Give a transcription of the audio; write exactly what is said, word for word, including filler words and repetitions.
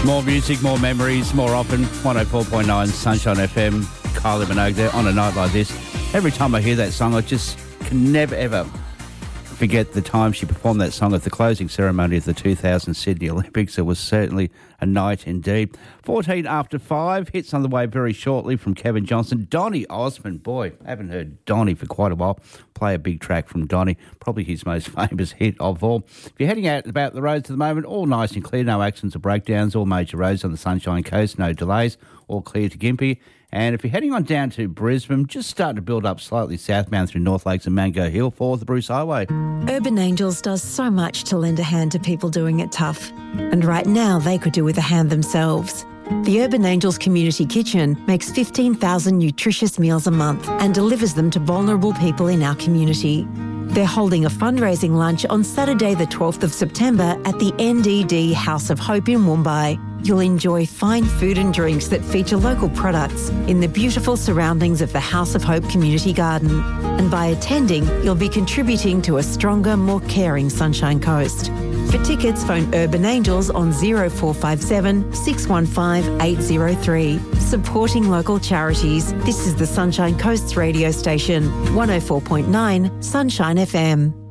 More music, more memories, more often. one oh four point nine Sunshine F M. Kylie Minogue there on a night like this. Every time I hear that song, I just can never, ever forget the time she performed that song at the closing ceremony of the two thousand Sydney Olympics. It was certainly a night indeed. fourteen after five. Hits on the way very shortly from Kevin Johnson. Donny Osmond. Boy, haven't heard Donny for quite a while. Play a big track from Donny. Probably his most famous hit of all. If you're heading out about the roads at the moment, all nice and clear. No accidents or breakdowns. All major roads on the Sunshine Coast. No delays. All clear to Gympie. And if you're heading on down to Brisbane, just starting to build up slightly southbound through North Lakes and Mango Hill for the Bruce Highway. Urban Angels does so much to lend a hand to people doing it tough. And right now, they could do with a hand themselves. The Urban Angels Community Kitchen makes fifteen thousand nutritious meals a month and delivers them to vulnerable people in our community. They're holding a fundraising lunch on Saturday the twelfth of September at the N D D House of Hope in Woombye. You'll enjoy fine food and drinks that feature local products in the beautiful surroundings of the House of Hope Community Garden. And by attending, you'll be contributing to a stronger, more caring Sunshine Coast. For tickets, phone Urban Angels on oh four five seven, six one five, eight oh three. Supporting local charities, this is the Sunshine Coast's radio station, one oh four point nine Sunshine F M.